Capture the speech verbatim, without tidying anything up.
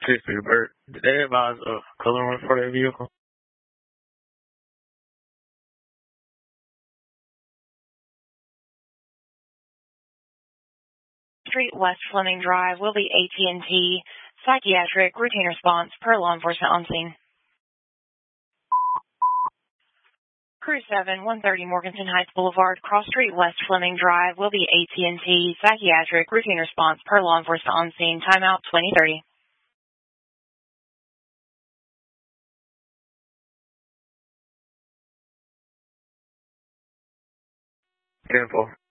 Crispy Bert, did they advise a color for their vehicle? Street West Fleming Drive will be A T and T. Psychiatric routine response per law enforcement on scene. Crew seven, one thirty Morganton Heights Boulevard, Cross Street West Fleming Drive will be A T and T. Psychiatric routine response per law enforcement on scene. Timeout twenty thirty. Info.